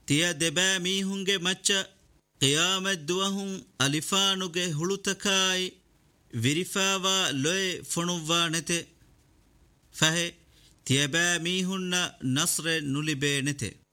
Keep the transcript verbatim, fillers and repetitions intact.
ತಿಯ ದೆಬಾ ಮೀಹುಂಗೆ ಮಚ್ಚ ಕಿಯಾಮತ್ ದುವಹುಂ ಅಲಿಫಾನುಗೆ ಹುಳುತಕಾಯಿ ವಿರಿಫಾವಾ ಲೊಯ್ ಫೊಣುವ್ವಾ ನೆತೆ ಫಹೆ ತಿಯಬಾ ಮೀಹುನ್ನ ನಸ್ರೆ ನುಲಿಬೇ ನೆತೆ.